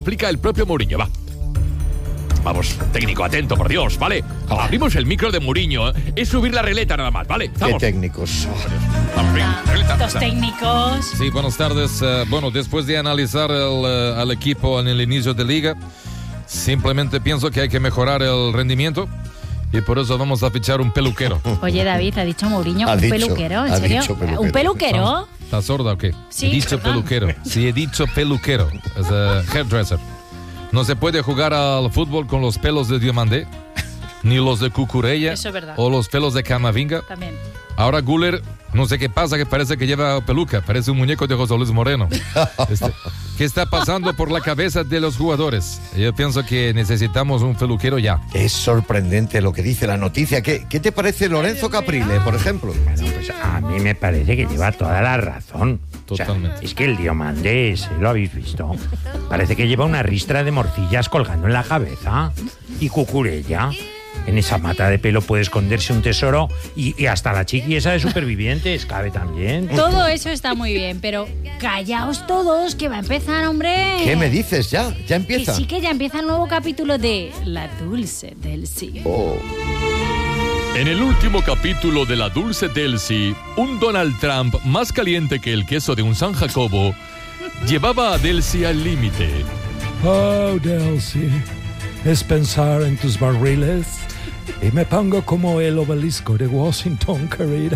explica el propio Mourinho. Va. Vamos, técnico, atento, por Dios, ¿vale? Abrimos el micro de Mourinho. Es subir la releta nada más, ¿vale? Vamos. ¿Qué técnicos? Los técnicos. Sí, buenas tardes. Bueno, después de analizar al equipo en el inicio de liga, simplemente pienso que hay que mejorar el rendimiento y por eso vamos a fichar un peluquero. Oye, David, ¿ha dicho Mourinho peluquero? ¿En serio? ¿Un peluquero? ¿Estás sorda o qué? Sí, he dicho perdón. peluquero. Sí, he dicho peluquero. Es hairdresser. No se puede jugar al fútbol con los pelos de Diomandé, ni los de Cucurella, Eso es verdad. o los pelos de Camavinga. También. Ahora Güler, no sé qué pasa, que parece que lleva peluca, parece un muñeco de José Luis Moreno. ¿Qué está pasando por la cabeza de los jugadores? Yo pienso que necesitamos un peluquero ya. Es sorprendente lo que dice la noticia. ¿Qué te parece Lorenzo Caprile, por ejemplo? Bueno, pues a mí me parece que lleva toda la razón. Totalmente. O sea, es que el Diomandé ese, ¿lo habéis visto? Parece que lleva una ristra de morcillas colgando en la cabeza. Y Cucurella. En esa mata de pelo puede esconderse un tesoro y hasta la chiqui esa de Supervivientes cabe también. Todo eso está muy bien, pero callaos todos, que va a empezar, hombre. ¿Qué me dices ya? ¿Ya Que empieza? sí, que ya empieza el nuevo capítulo de La Dulce del Sí. Oh. En el último capítulo de La Dulce Delcy, un Donald Trump más caliente que el queso de un San Jacobo llevaba a Delcy al límite. Oh, Delcy, es pensar en tus barriles y me pongo como el obelisco de Washington, querida.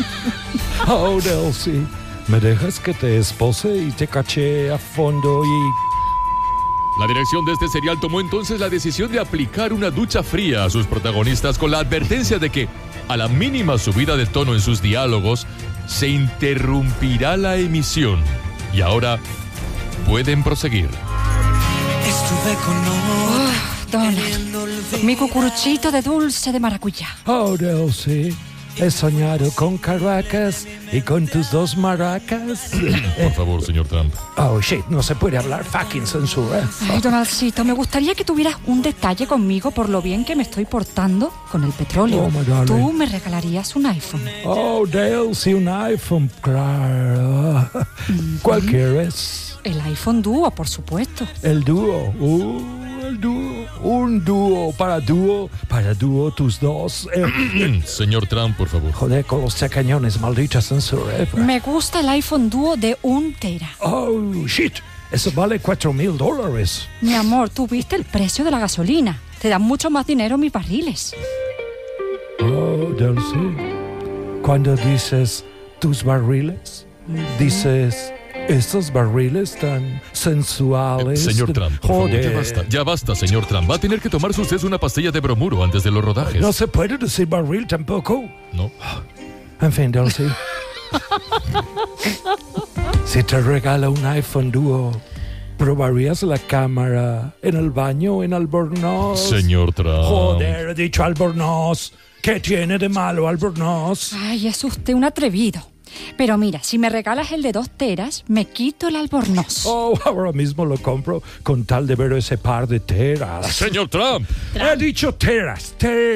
Oh, Delcy, ¿me dejas que te espose y te caché a fondo y... La dirección de este serial tomó entonces la decisión de aplicar una ducha fría a sus protagonistas con la advertencia de que, a la mínima subida de tono en sus diálogos, se interrumpirá la emisión. Y ahora pueden proseguir. Estuve con Donald, mi cucuruchito de dulce de maracuyá. Oh, Delcy, he soñado con Caracas y con tus dos maracas. Por favor, señor Trump. Oh, shit, no se puede hablar, fucking censura. Ay, Donaldcito, me gustaría que tuvieras un detalle conmigo por lo bien que me estoy portando con el petróleo. Oh, my darling. Tú me regalarías un iPhone. Oh, Delcy, un iPhone, claro. ¿Cuál quieres? El iPhone Duo, por supuesto. El dúo. El dúo. Un dúo. Para dúo tus dos. Señor Trump, por favor. Joder, con los cañones, maldita censura. Me gusta el iPhone Duo de 1 tera. Oh, shit. Eso vale $4,000. Mi amor, ¿tú viste el precio de la gasolina? Te dan mucho más dinero mis barriles. Oh, Delcy. Cuando dices tus barriles, dices estos barriles tan sensuales. Señor Trump, por favor, Joder. ya basta, señor Trump. Va a tener que tomarse usted una pastilla de bromuro antes de los rodajes. No se puede decir barril tampoco. No. En fin, Delcy. Si te regalo un iPhone Duo, ¿probarías la cámara en el baño o en Albornoz? Señor Trump. Joder, he dicho Albornoz. ¿Qué tiene de malo Albornoz? Ay, es usted un atrevido. Pero mira, si me regalas el de 2 teras, me quito el Albornoz. Oh, ahora mismo lo compro con tal de ver ese par de teras. Señor Trump. He dicho teras.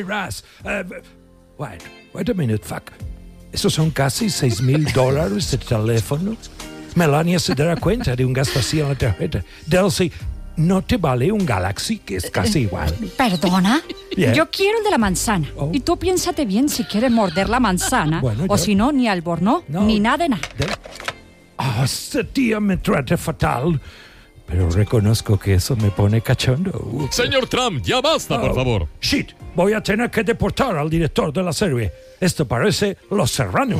Wait a minute, fuck. Esos son casi $6,000 de teléfono. Melania se dará cuenta de un gasto así en la tarjeta. Delcy, ¿no te vale un Galaxy que es casi igual? ¿Perdona? Yeah. Yo quiero el de la manzana. Oh. Y tú piénsate bien si quieres morder la manzana. Bueno, o yo- si no, ni Albornoz, No. ni nada de nada. Este tía me trata fatal. Pero reconozco que eso me pone cachondo. Señor Trump, ya basta, por favor. Shit, voy a tener que deportar al director de la serie. Esto parece Los Serrano.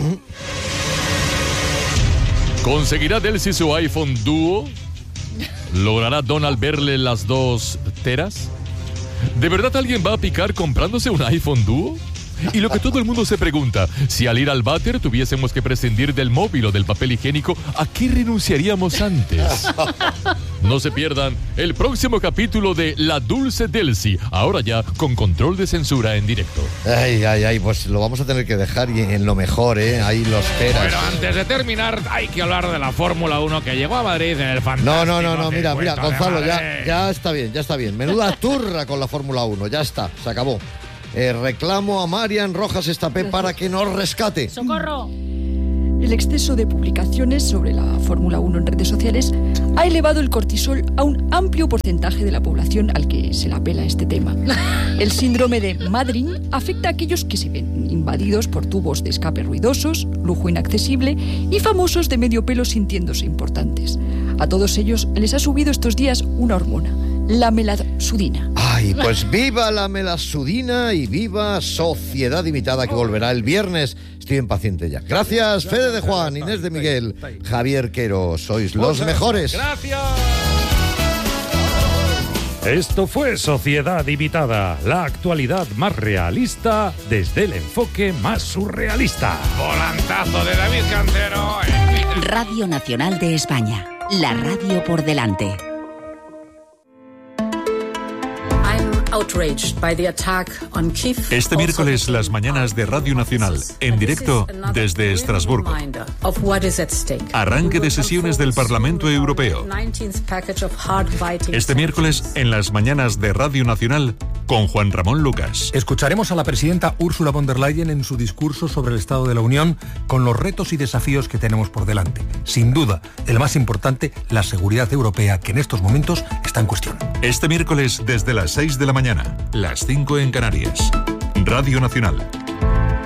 ¿Conseguirá Delcy su iPhone Duo? ¿Logrará Donald verle las 2 teras? ¿De verdad alguien va a picar comprándose un iPhone Duo? Y lo que todo el mundo se pregunta, si al ir al váter tuviésemos que prescindir del móvil o del papel higiénico, ¿a qué renunciaríamos antes? No se pierdan el próximo capítulo de La Dulce Delcy, ahora ya con control de censura en directo. Ay, pues lo vamos a tener que dejar y en lo mejor, Ahí los teras. Pero antes de terminar, hay que hablar de la Fórmula 1 que llegó a Madrid en el fantástico. No, mira, circuito de Gonzalo, Madrid. ya está bien. Menuda turra con la Fórmula 1, ya está, se acabó. Reclamo a Marian Rojas Estapé para que nos rescate. ¡Socorro! El exceso de publicaciones sobre la Fórmula 1 en redes sociales ha elevado el cortisol a un amplio porcentaje de la población al que se le apela este tema. El síndrome de Madrid afecta a aquellos que se ven invadidos por tubos de escape ruidosos, lujo inaccesible y famosos de medio pelo sintiéndose importantes. A todos ellos les ha subido estos días una hormona, la melasudina. Ay, pues viva la melasudina y viva Sociedad Imitada, que volverá el viernes. Estoy impaciente ya. Gracias, Fede de Juan, Inés de Miguel, Javier Quero. Sois los mejores. Gracias. Esto fue Sociedad Imitada, la actualidad más realista desde el enfoque más surrealista. Volantazo de David Cantero. Radio Nacional de España, la radio por delante. Este miércoles, las mañanas de Radio Nacional, en directo desde Estrasburgo. Arranque de sesiones del Parlamento Europeo. Este miércoles, en las mañanas de Radio Nacional, con Juan Ramón Lucas. Escucharemos a la presidenta Ursula von der Leyen en su discurso sobre el Estado de la Unión, con los retos y desafíos que tenemos por delante. Sin duda, el más importante, la seguridad europea, que en estos momentos está en cuestión. Este miércoles, desde las 6 de la mañana, las 5 en Canarias. Radio Nacional,